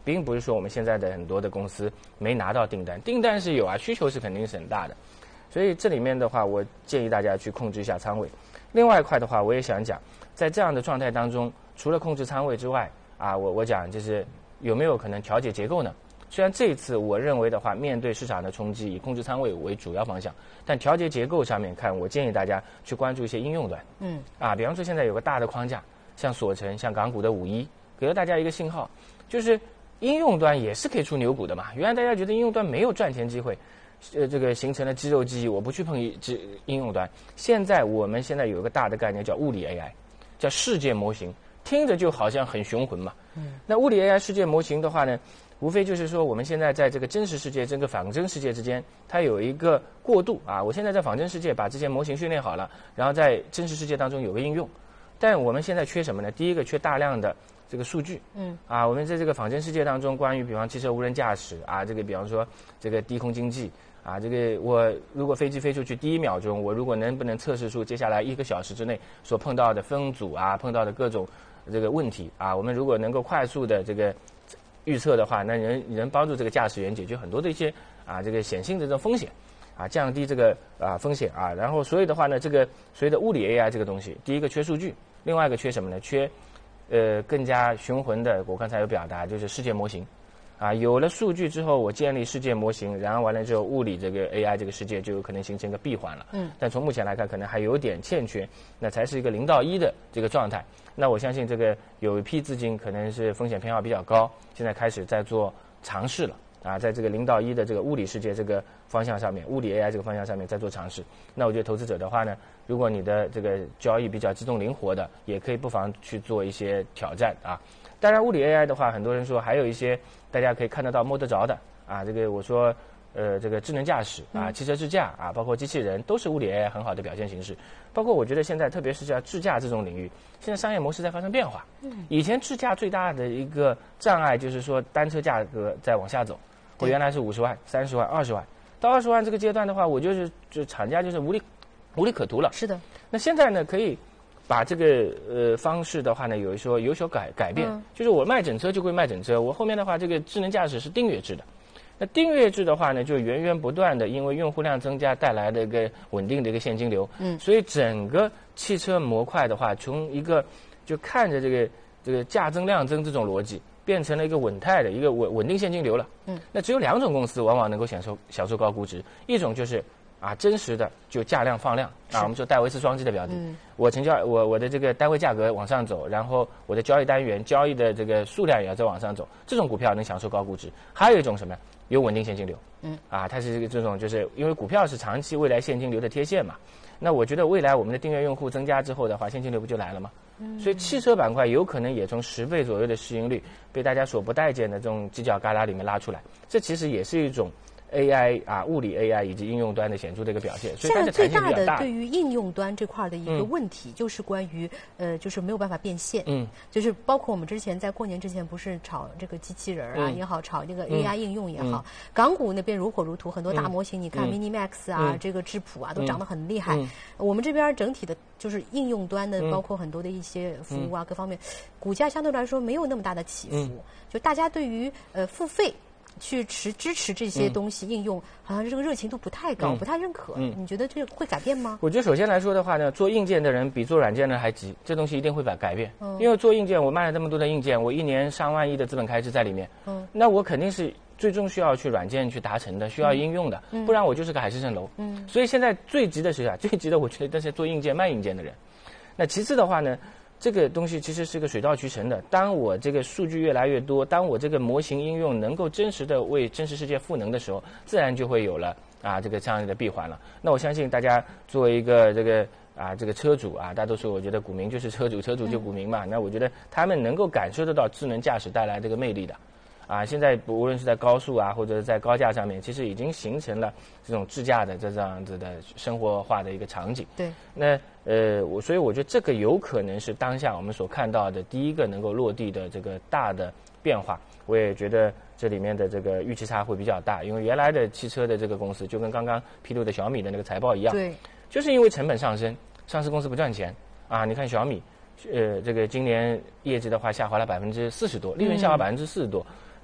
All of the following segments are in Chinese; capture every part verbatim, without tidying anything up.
并不是说我们现在的很多的公司没拿到订单，订单是有啊，需求是肯定是很大的。所以这里面的话，我建议大家去控制一下仓位。另外一块的话，我也想讲，在这样的状态当中，除了控制仓位之外，啊，我我讲就是有没有可能调节结构呢？虽然这一次我认为的话，面对市场的冲击，以控制仓位为主要方向，但调节结构上面看，我建议大家去关注一些应用端。嗯，啊，比方说现在有个大的框架，像锁城，像港股的五一，给了大家一个信号，就是应用端也是可以出牛股的嘛。原来大家觉得应用端没有赚钱机会。呃，这个形成了肌肉记忆，我不去碰应应用端。现在我们现在有一个大的概念叫物理 A I， 叫世界模型，听着就好像很雄浑嘛。嗯。那物理 A I 世界模型的话呢，无非就是说我们现在在这个真实世界、这个仿真世界之间，它有一个过渡啊。我现在在仿真世界把这些模型训练好了，然后在真实世界当中有个应用。但我们现在缺什么呢？第一个缺大量的这个数据，嗯，啊，我们在这个仿真世界当中，关于比方汽车无人驾驶啊，这个比方说这个低空经济。啊，这个我如果飞机飞出去第一秒钟，我如果能不能测试出接下来一个小时之内所碰到的风阻啊，碰到的各种这个问题啊，我们如果能够快速的这个预测的话，那能能帮助这个驾驶员解决很多的一些啊这个显性的这种风险，啊降低这个啊风险啊。然后所以的话呢，这个所谓的物理 A I 这个东西，第一个缺数据，另外一个缺什么呢？缺呃更加雄浑的，我刚才有表达，就是世界模型。啊，有了数据之后，我建立世界模型，然后完了之后，物理这个 A I 这个世界就有可能形成一个闭环了。嗯。但从目前来看，可能还有点欠缺，那才是一个零到一的这个状态。那我相信这个有一批资金可能是风险偏好比较高，现在开始在做尝试了。啊，在这个零到一的这个物理世界这个方向上面，物理 A I 这个方向上面在做尝试。那我觉得投资者的话呢，如果你的这个交易比较机动灵活的，也可以不妨去做一些挑战啊。当然，物理 A I 的话，很多人说还有一些大家可以看得到、摸得着的啊。这个我说，呃，这个智能驾驶啊、汽车智驾啊，包括机器人，都是物理 A I 很好的表现形式。包括我觉得现在，特别是像智驾这种领域，现在商业模式在发生变化。以前智驾最大的一个障碍就是说单车价格在往下走，我原来是五十万、三十万、二十万，到二十万这个阶段的话，我就是就厂家就是无力无利可图了。 是的。 那现在呢，可以把这个呃方式的话呢，有说有所改改变，嗯、就是我卖整车就会卖整车，我后面的话这个智能驾驶是订阅制的，那订阅制的话呢，就源源不断的因为用户量增加带来的一个稳定的一个现金流，嗯，所以整个汽车模块的话，从一个就看着这个这个价增量增这种逻辑，变成了一个稳态的一个稳稳定现金流了，嗯，那只有两种公司往往能够享受享受高估值，一种就是啊，真实的就价量放量啊，我们说戴维斯双击的标的，嗯、我成交我我的这个单位价格往上走，然后我的交易单元交易的这个数量也要在往上走，这种股票能享受高估值。还有一种什么，有稳定现金流，嗯，啊，它是这个这种就是因为股票是长期未来现金流的贴现嘛，那我觉得未来我们的订阅用户增加之后的话，现金流不就来了吗？嗯，所以汽车板块有可能也从十倍左右的市盈率被大家所不待见的这种犄角旮旯里面拉出来，这其实也是一种A I 啊，物理 A I 以及应用端的显著的一个表现，所以它的弹性比较大。 现在最大的对于应用端这块的一个问题，就是关于、嗯、呃，就是没有办法变现。嗯，就是包括我们之前在过年之前不是炒这个机器人啊、嗯、也好，炒这个 A I 应用也好，嗯、港股那边如火如荼，很多大模型，嗯、你看 Minimax 啊，嗯、这个智谱啊，都涨得很厉害。嗯、我们这边整体的就是应用端的，包括很多的一些服务啊，嗯、各方面，股价相对来说没有那么大的起伏。嗯、就大家对于呃付费去持支持这些东西、嗯、应用，好像这个热情度不太高，嗯、不太认可。嗯，你觉得这会改变吗？ 我觉得首先来说的话呢，做硬件的人比做软件的人还急，这东西一定会改改变。嗯，因为做硬件，我卖了这么多的硬件，我一年上万亿的资本开支在里面。嗯，那我肯定是最终需要去软件去达成的，需要应用的，嗯、不然我就是个海市蜃楼。嗯，所以现在最急的是啥？最急的，我觉得那些做硬件卖硬件的人。那其次的话呢？这个东西其实是个水到渠成的。当我这个数据越来越多，当我这个模型应用能够真实的为真实世界赋能的时候，自然就会有了啊这个这样的闭环了。那我相信大家作为一个这个啊这个车主啊，大多数我觉得股民就是车主，车主就股民嘛。嗯、那我觉得他们能够感受得到智能驾驶带来这个魅力的。啊，现在无论是在高速啊，或者在高架上面，其实已经形成了这种自驾的这样子的生活化的一个场景。 对。 那呃，我所以我觉得这个有可能是当下我们所看到的第一个能够落地的这个大的变化。我也觉得这里面的这个预期差会比较大，因为原来的汽车的这个公司就跟刚刚披露的小米的那个财报一样， 对， 就是因为成本上升，上市公司不赚钱啊。你看小米，呃，这个今年业绩的话下滑了百分之四十多，利润下滑百分之四十多。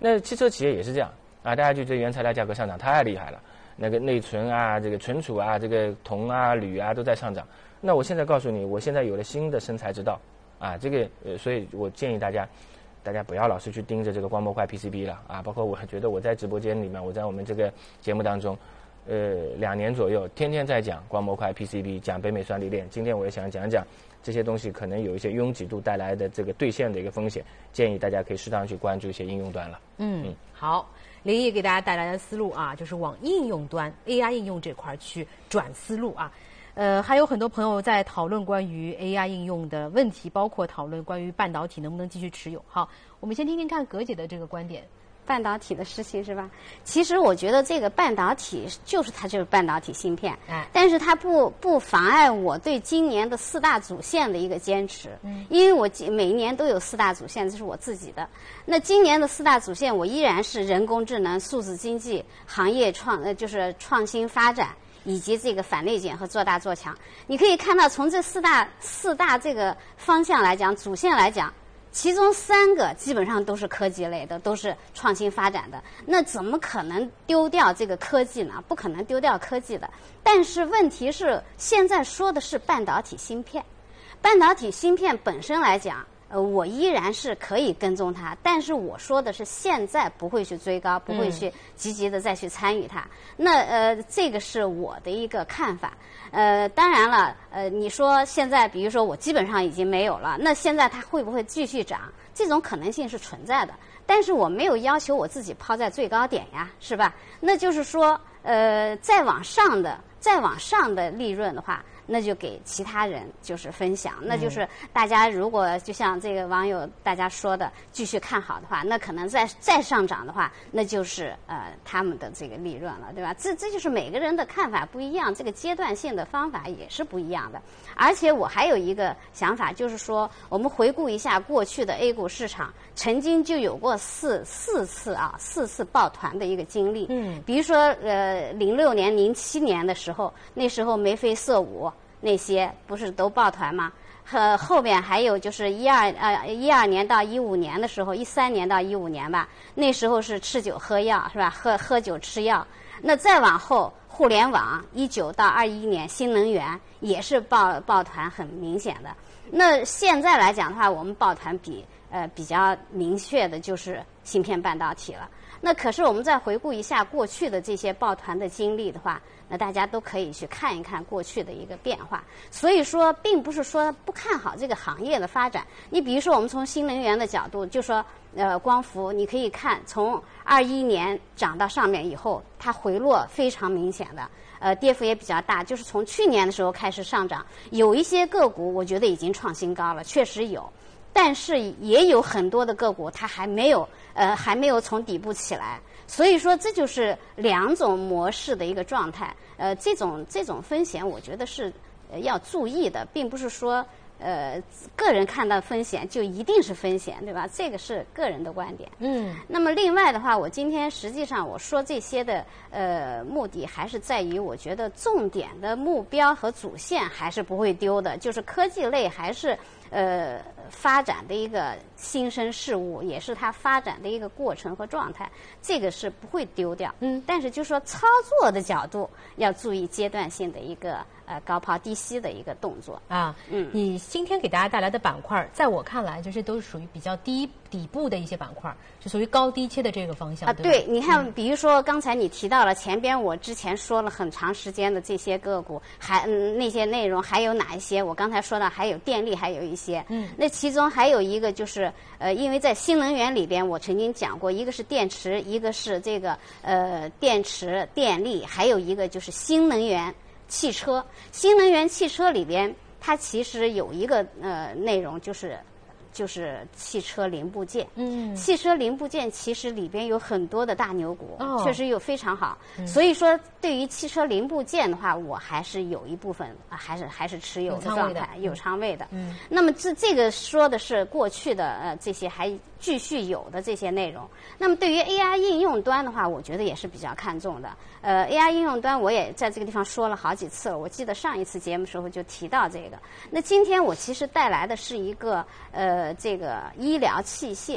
那汽车企业也是这样啊，大家就觉得原材料价格上涨太厉害了，那个内存啊、这个存储啊、这个铜啊、铝啊都在上涨。那我现在告诉你，我现在有了新的生财之道啊，这个呃，所以我建议大家。大家不要老是去盯着这个光模块 P C B 了啊！包括我觉得我在直播间里面，我在我们这个节目当中，呃，两年左右，天天在讲光模块 P C B， 讲北美双离链。今天我也想讲讲这些东西可能有一些拥挤度带来的这个兑现的一个风险，建议大家可以适当去关注一些应用端了。 嗯，嗯好，林毅给大家带来的思路啊，就是往应用端 A I 应用这块去转思路啊。呃，还有很多朋友在讨论关于 A I 应用的问题，包括讨论关于半导体能不能继续持有。好，我们先听听看葛姐的这个观点。 半导体的事情是吧？其实我觉得这个半导体就是它就是半导体芯片，哎，但是它不不妨碍我对今年的四大主线的一个坚持，嗯，因为我每一年都有四大主线，这是我自己的。那今年的四大主线，我依然是人工智能、数字经济、行业创呃就是创新发展。以及这个反内卷和做大做强，你可以看到从这四大四大这个方向来讲，主线来讲，其中三个基本上都是科技类的，都是创新发展的。那怎么可能丢掉这个科技呢？不可能丢掉科技的。但是问题是，现在说的是半导体芯片，半导体芯片本身来讲。呃，我依然是可以跟踪它，但是我说的是现在不会去追高，不会去积极的再去参与它。嗯、那呃，这个是我的一个看法。呃，当然了，呃，你说现在，比如说我基本上已经没有了，那现在它会不会继续涨？这种可能性是存在的，但是我没有要求我自己抛在最高点呀，是吧？那就是说，呃，再往上的，再往上的利润的话。那就给其他人就是分享，那就是大家如果就像这个网友大家说的继续看好的话，那可能再再上涨的话，那就是呃他们的这个利润了，对吧？这这就是每个人的看法不一样，这个阶段性的方法也是不一样的。而且我还有一个想法，就是说我们回顾一下过去的 A 股市场，曾经就有过四四次啊四次抱团的一个经历。嗯，比如说呃零六年、零七年的时候，那时候眉飞色舞。那些不是都抱团吗？和后边还有就是一二呃一二年到一五年的时候，一三年到一五年吧，那时候是吃酒喝药是吧？喝喝酒吃药。那再往后，互联网一九到二一年，新能源也是抱抱团很明显的。那现在来讲的话，我们抱团比呃比较明确的就是芯片半导体了。那可是我们再回顾一下过去的这些抱团的经历的话，那大家都可以去看一看过去的一个变化。所以说，并不是说不看好这个行业的发展。你比如说，我们从新能源的角度，就说呃光伏，你可以看从二一年涨到上面以后，它回落非常明显的，呃跌幅也比较大。就是从去年的时候开始上涨，有一些个股我觉得已经创新高了，确实有。但是也有很多的个股它还没有呃还没有从底部起来，所以说这就是两种模式的一个状态。呃，这种这种风险我觉得是呃要注意的，并不是说呃个人看到风险就一定是风险，对吧？这个是个人的观点。嗯。那么另外的话，我今天实际上我说这些的呃目的还是在于，我觉得重点的目标和主线还是不会丢的，就是科技类还是。呃，发展的一个新生事物，也是它发展的一个过程和状态，这个是不会丢掉。嗯，但是就说操作的角度，要注意阶段性的一个呃高抛低吸的一个动作啊。嗯，你今天给大家带来的板块，在我看来，就是都是属于比较低底部的一些板块，就属于高低切的这个方向。啊， 对，你看，比如说刚才你提到了前边，我之前说了很长时间的这些个股，还嗯那些内容还有哪一些？我刚才说到还有电力，还有一些。嗯，那其中还有一个就是呃，因为在新能源里边，我曾经讲过，一个是电池，一个是这个呃电池电力，还有一个就是新能源汽车。新能源汽车里边，它其实有一个呃内容就是。就是汽车零部件，嗯，汽车零部件其实里边有很多的大牛股，哦、确实有非常好。嗯、所以说，对于汽车零部件的话，我还是有一部分啊，还是还是持有的状态，有仓位的。嗯，那么这这个说的是过去的呃这些还继续有的这些内容。那么对于 A I 应用端的话，我觉得也是比较看重的。呃 ，A I 应用端我也在这个地方说了好几次了，我记得上一次节目时候就提到这个。那今天我其实带来的是一个呃。呃，这个医疗器械，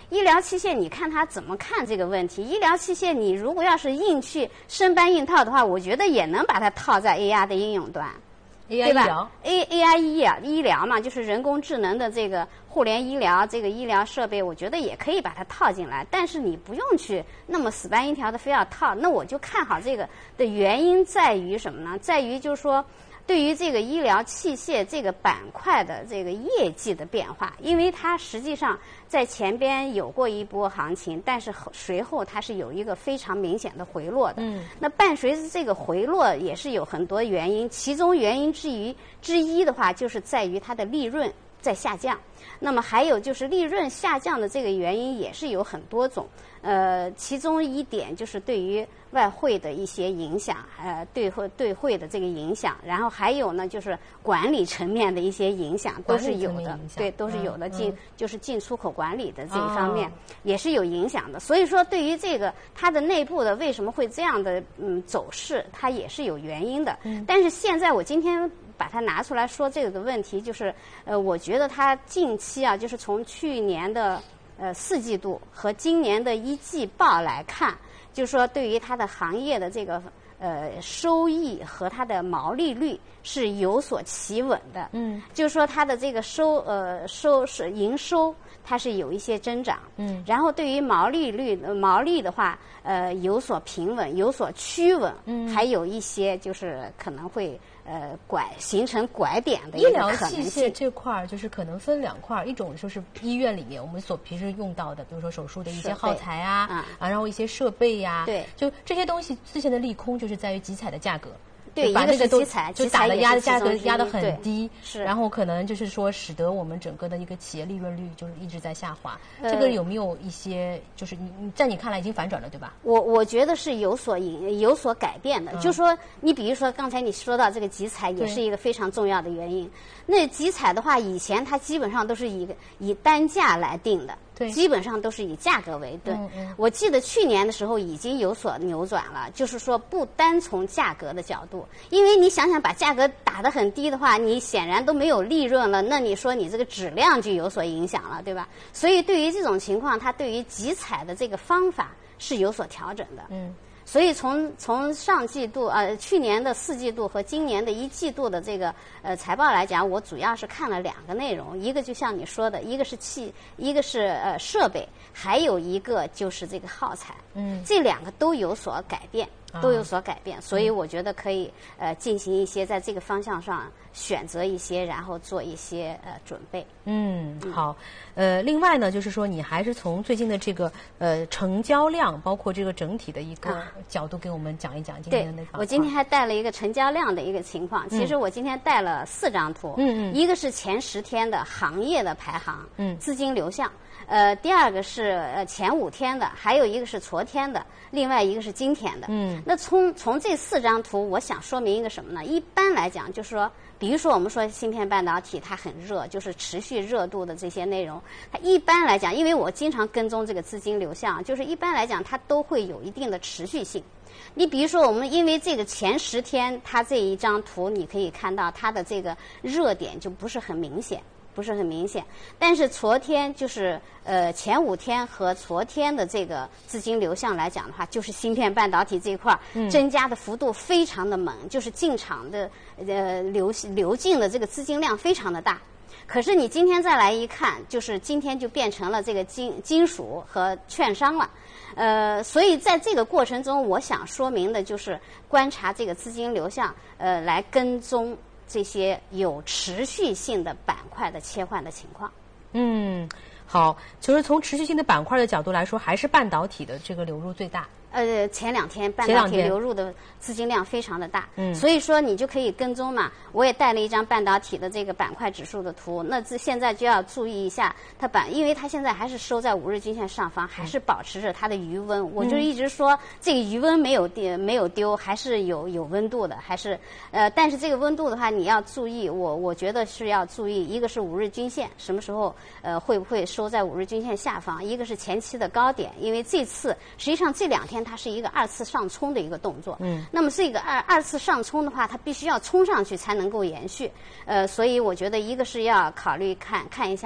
医疗器械，你看他怎么看这个问题？医疗器械，你如果要是硬去生搬硬套的话，我觉得也能把它套在 A I 的应用端。 A I 医疗 ，A A I 医啊医疗嘛，就是人工智能的这个互联医疗这个医疗设备，我觉得也可以把它套进来。但是你不用去那么死搬硬条的非要套。那我就看好这个的原因在于什么呢？在于就是说，对于这个医疗器械这个板块的这个业绩的变化，因为它实际上在前边有过一波行情，但是随后它是有一个非常明显的回落的。嗯，那伴随着这个回落也是有很多原因，其中原因之一之一的话，就是在于它的利润在下降。那么还有就是利润下降的这个原因也是有很多种，呃，其中一点就是对于外汇的一些影响，呃，兑汇兑汇的这个影响，然后还有呢就是管理层面的一些影响都是有的，对，都是有的，进、嗯、就是进出口管理的这一方面、哦、也是有影响的。所以说对于这个它的内部的为什么会这样的嗯走势，它也是有原因的。嗯、但是现在我今天把它拿出来说这个问题，就是呃，我觉得它近期啊，就是从去年的呃四季度和今年的一季报来看，就是说对于它的行业的这个呃收益和它的毛利率是有所企稳的。嗯，就是说它的这个收呃收是营收它是有一些增长。嗯，然后对于毛利率、呃、毛利的话，呃有所平稳，有所趋稳。嗯，还有一些就是可能会。呃，拐形成拐点的一个可能性。 医疗器械这块儿就是可能分两块，一种就是医院里面我们所平时用到的，比如说手术的一些耗材啊，嗯、啊，然后一些设备呀、啊， 对， 就这些东西之前的利空就是在于集采的价格。 对， 把那个都集采， 就打的压的价格压得很低， 是， 然后可能就是说使得我们整个的一个企业利润率就是一直在下滑。呃、这个有没有一些就是你你在你看来已经反转了，对吧？ 我我觉得是有所影有所改变的，嗯、就是说你比如说刚才你说到这个集采也是一个非常重要的原因。那集采的话，以前它基本上都是以以单价来定的。对，基本上都是以价格为吨。嗯嗯，我记得去年的时候已经有所扭转了，就是说不单从价格的角度，因为你想想把价格打得很低的话，你显然都没有利润了，那你说你这个质量就有所影响了，对吧？所以对于这种情况，它对于集采的这个方法是有所调整的。嗯。所以从从上季度呃去年的四季度和今年的一季度的这个呃财报来讲，我主要是看了两个内容，一个就像你说的，一个是器，一个是呃设备，还有一个就是这个耗材。嗯，这两个都有所改变，都有所改变，所以我觉得可以呃进行一些在这个方向上选择一些，然后做一些呃准备。 嗯，好。呃，另外呢，就是说你还是从最近的这个呃成交量，包括这个整体的一个角度给我们讲一讲今天的那个。我今天还带了一个成交量的一个情况。其实我今天带了四张图，嗯嗯，一个是前十天的行业的排行，嗯，资金流向。呃，第二个是呃前五天的，还有一个是昨天的，另外一个是今天的。嗯，那从从这四张图，我想说明一个什么呢？一般来讲，就是说，比如说我们说芯片半导体它很热，就是持续热度的这些内容，它一般来讲，因为我经常跟踪这个资金流向，就是一般来讲它都会有一定的持续性。你比如说，我们因为这个前十天，它这一张图你可以看到它的这个热点就不是很明显。不是很明显，但是昨天就是呃前五天和昨天的这个资金流向来讲的话，就是芯片半导体这一块增加的幅度非常的猛，嗯、就是进场的呃流流进的这个资金量非常的大。可是你今天再来一看，就是今天就变成了这个金金属和券商了，呃，所以在这个过程中，我想说明的就是观察这个资金流向，呃，来跟踪这些有持续性的板块的切换的情况。 嗯，好，就是从持续性的板块的角度来说，还是半导体的这个流入最大。 呃，前两天半导体流入的资金量非常的大，嗯，所以说你就可以跟踪嘛。我也带了一张半导体的这个板块指数的图，那这现在就要注意一下它板，因为它现在还是收在五日均线上方，还是保持着它的余温。嗯、我就一直说这个余温没有丢，没有丢，还是有有温度的，还是呃，但是这个温度的话，你要注意，我我觉得是要注意，一个是五日均线什么时候呃会不会收在五日均线下方，一个是前期的高点，因为这次实际上这两天。它是一个二次上冲的一个动作，嗯，那么这个二二次上冲的话，它必须要冲上去才能够延续，呃，所以我觉得一个是要考虑看看一下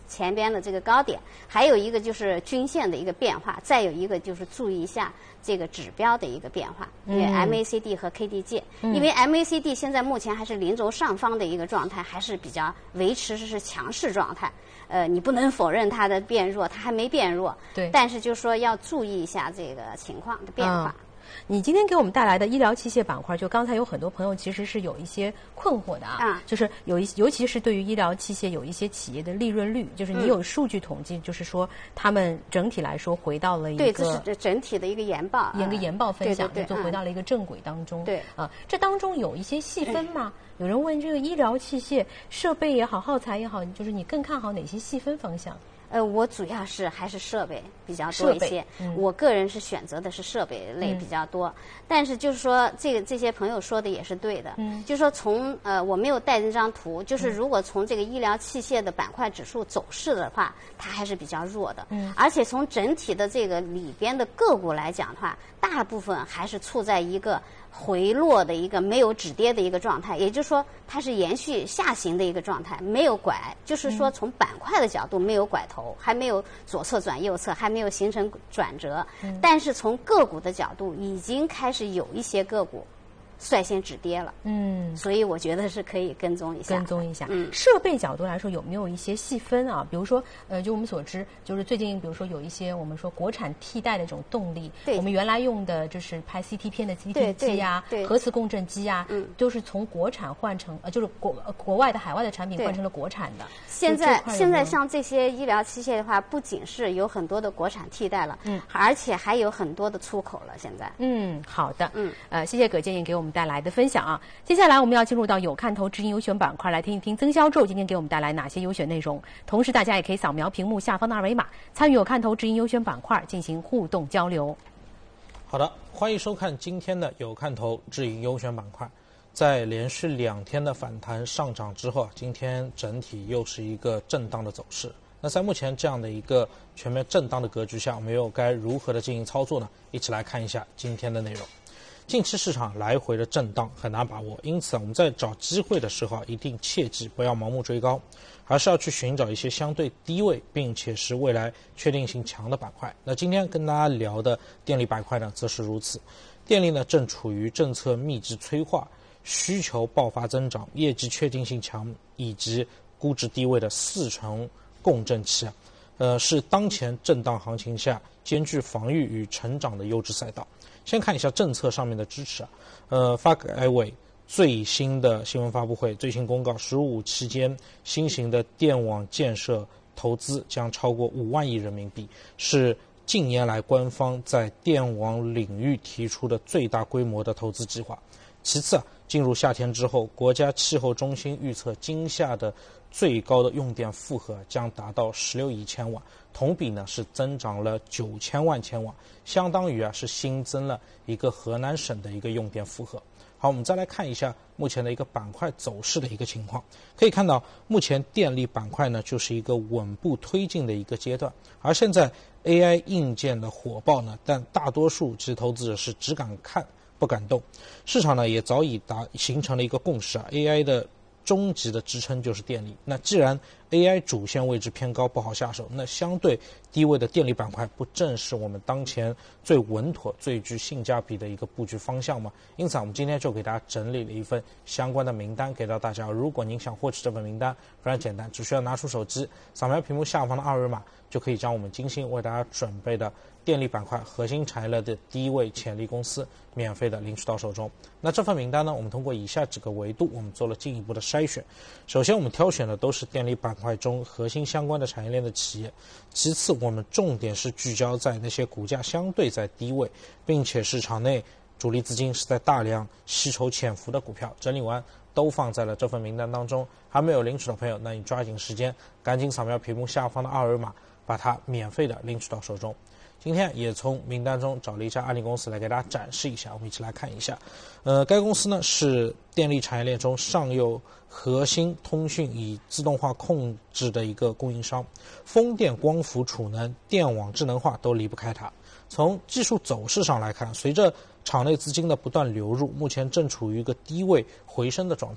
前边的这个高点，还有一个就是均线的一个变化，再有一个就是注意一下这个指标的一个变化，因为 M A C D 和 K D J，、嗯、因为 M A C D 现在目前还是零轴上方的一个状态，还是比较维持是强势状态。呃，你不能否认它的变弱，它还没变弱。 对。 但是就是说要注意一下这个情况的变化。 嗯，你今天给我们带来的医疗器械板块，就刚才有很多朋友其实是有一些困惑的啊， 啊就是有一尤其是对于医疗器械有一些企业的利润率，就是你有数据统计，嗯、就是说他们整体来说回到了一个对，这是整体的一个研报， 一个研报分享， 对对对就回到了一个正轨当中。 对啊，这当中有一些细分吗？嗯有人问这个医疗器械设备也好，耗材也好，就是你更看好哪些细分方向？ 呃，我主要是还是设备比较多一些，嗯、我个人是选择的是设备类比较多。嗯、但是就是说，这个这些朋友说的也是对的，嗯，就是说从呃我没有带那张图，就是如果从这个医疗器械的板块指数走势的话，它还是比较弱的，嗯，而且从整体的这个里边的个股来讲的话，大部分还是处在一个回落的一个没有止跌的一个状态，也就是说它是延续下行的一个状态，没有拐，就是说从板块的角度没有拐头，还没有左侧转右侧，还没有形成转折，嗯、但是从个股的角度已经开始有一些个股率先止跌了，嗯，所以我觉得是可以跟踪一下， 跟踪一下。 嗯， 设备角度来说，有没有一些细分啊？比如说，呃，就我们所知，就是最近，比如说有一些我们说国产替代的这种动力， 对， 我们原来用的就是拍 C T 片的 C T 机啊， 对， 核磁共振机啊， 嗯， 都是从国产换成呃，就是国国外的海外的产品换成了国产的。 现在现在像这些医疗器械的话，不仅是有很多的国产替代了，嗯，而且还有很多的出口了。现在， 嗯，好的， 嗯， 呃，谢谢葛建议给我们带来的分享啊。接下来我们要进入到有看头知音优选板块，来听一听曾销售今天给我们带来哪些优选内容。同时，大家也可以扫描屏幕下方的二维码，参与有看头知音优选板块进行互动交流。 好的，欢迎收看今天的有看头知音优选板块。在连续两天的反弹上涨之后，今天整体又是一个震荡的走势。那在目前这样的一个全面震荡的格局下，我们又该如何的进行操作呢？一起来看一下今天的内容。近期市场来回的震荡很难把握，因此我们在找机会的时候一定切记不要盲目追高，而是要去寻找一些相对低位并且是未来确定性强的板块。那今天跟大家聊的电力板块呢，则是如此。电力呢正处于政策密集催化、需求爆发增长、业绩确定性强以及估值低位的四重共振期啊，呃，是当前震荡行情下兼具防御与成长的优质赛道。先看一下政策上面的支持啊，呃，发改委最新的新闻发布会最新公告，十五期间新型的电网建设投资将超过五万亿人民币，是近年来官方在电网领域提出的最大规模的投资计划。其次啊，进入夏天之后，国家气候中心预测今夏的最高的用电负荷将达到十六亿千瓦，同比呢是增长了九千万千瓦，相当于啊是新增了一个河南省的一个用电负荷。好，我们再来看一下目前的一个板块走势的一个情况。可以看到，目前电力板块呢就是一个稳步推进的一个阶段，而现在 A I 硬件的火爆呢，但大多数其实投资者是只敢看不敢动。市场呢也早已达形成了一个共识啊 ，A I 的终极的支撑就是电力。那既然 A I 主线位置偏高不好下手，那相对低位的电力板块不正是我们当前最稳妥最具性价比的一个布局方向吗？因此我们今天就给大家整理了一份相关的名单给到大家。如果您想获取这份名单，非常简单，只需要拿出手机扫描屏幕下方的二维码，就可以将我们精心为大家准备的电力板块核心产业链的低位潜力公司免费的领取到手中。那这份名单呢，我们通过以下几个维度我们做了进一步的筛选。首先我们挑选的都是电力板块中核心相关的产业链的企业，其次我们重点是聚焦在那些股价相对在低位，并且市场内主力资金是在大量吸筹潜伏的股票，整理完都放在了这份名单当中。还没有领取的朋友，那你抓紧时间赶紧扫描屏幕下方的二维码，把它免费的领取到手中。今天也从名单中找了一家案例公司来给大家展示一下，我们一起来看一下。呃，该公司呢是电力产业链中上游核心通讯与自动化控制的一个供应商，风电、光伏、储能、电网智能化都离不开它。从技术走势上来看，随着场内资金的不断流入，目前正处于一个低位回升的状态。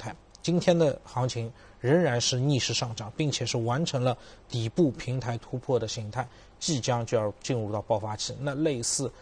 今天的行情仍然是逆势上涨，并且是完成了底部平台突破的形态，即将就要进入到爆发期。那类似